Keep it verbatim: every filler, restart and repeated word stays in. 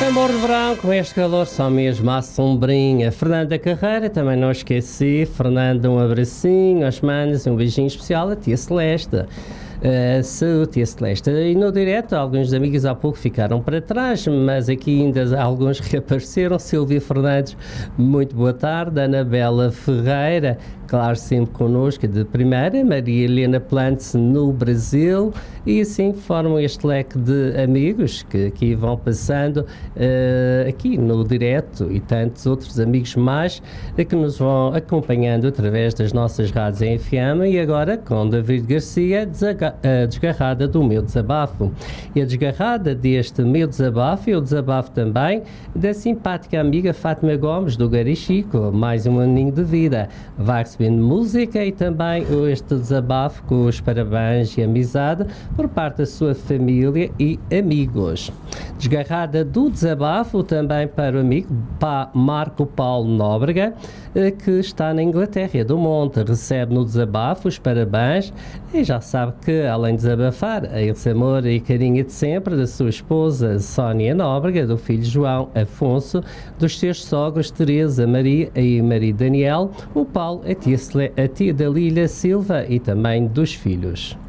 Amor de verão, com este calor só mesmo à sombrinha. Fernanda Carreira, também não esqueci. Fernanda, um abracinho aos manos, um beijinho especial a tia Celeste. Uh, saúde, tia Celeste. E no direto, alguns amigos há pouco ficaram para trás, mas aqui ainda alguns reapareceram. Silvia Fernandes, muito boa tarde. Anabela Ferreira, claro, sempre connosco, de primeira. Maria Helena Plantes, no Brasil. E assim formam este leque de amigos que aqui vão passando uh, aqui no direto, e tantos outros amigos mais uh, que nos vão acompanhando através das nossas rádios em F M. E agora com David Garcia, a desgarrada do meu desabafo. E a desgarrada deste meu desabafo é o desabafo também da simpática amiga Fátima Gomes, do Garichico. Mais um aninho de vida. Vai recebendo música e também este desabafo com os parabéns e amizade por parte da sua família e amigos. Desgarrada do desabafo também para o amigo pa Marco Paulo Nóbrega, que está na Inglaterra do Monte. Recebe no desabafo os parabéns e já sabe que, além de desabafar, a esse amor e carinho de sempre da sua esposa Sónia Nóbrega, do filho João Afonso, dos seus sogros Teresa, Maria e Maria Daniel, o Paulo, a tia, a tia Dalília Silva e também dos filhos.